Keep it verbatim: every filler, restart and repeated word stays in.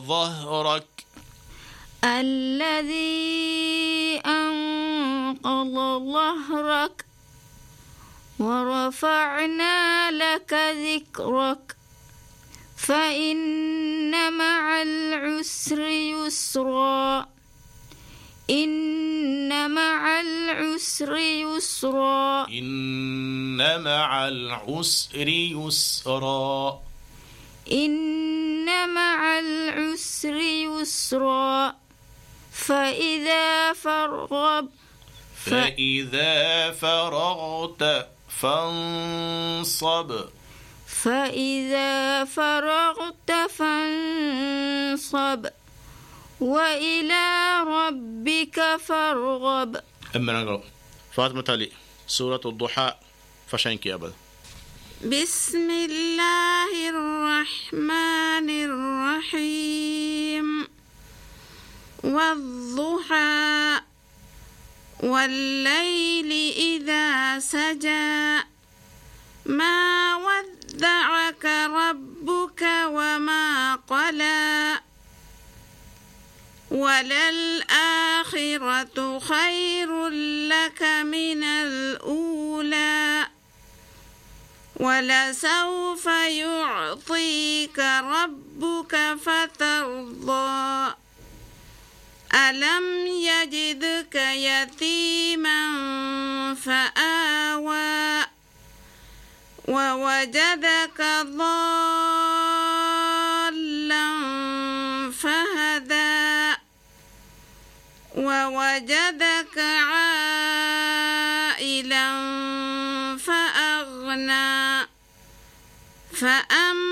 ظهرك الذي أنقض ظهرك ورفعنا لك ذكرك فإن مع العسر يسرا إن مع العسر يسرا إن مع العسر يسرا إن مع العسر يسرا فإذا فرغت فإذا فرغت فانصب فإذا فرغت فانصب وإلى ربك فارغب. أما نقرأ فاطمة علي سورة الضحى فشنك يا أبدا. بسم الله الرحمن الرحيم والضحى والليل إذا سجى ما ودعك ربك وما قلى وللآخرة خير لك من الأولى ولسوف يعطيك ربك فترضى ألم يجدك يتيما فآوى ووجدك ضالا فهدى ووجدك عائلا فأغنى فأما